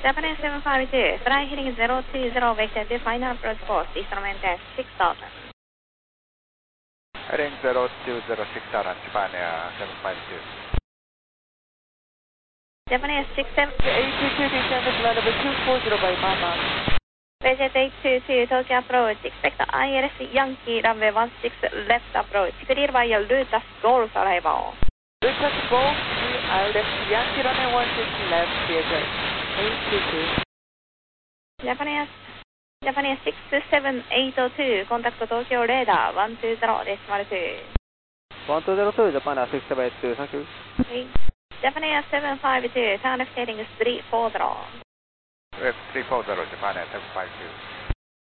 Japanese 752, fly heading 020, vector to final approach course, Eastern maintain 6000. Heading 0206,000, Japan Air 752. Japanese 67... 822 descend flight level 240 by Mama. Visit 822, Tokyo approach, expect ILS Yankee runway 16 left approach, clear via Lutas Golf arrival. Lutas Golf, ILS Yankee runway 16 left, CHS 822. Japanese 67802, contact Tokyo radar 120.2. 1202, Japan Air 6782, thank you. Okay. Japanese 752, turn left heading 340. Left 340, Japan Air 752.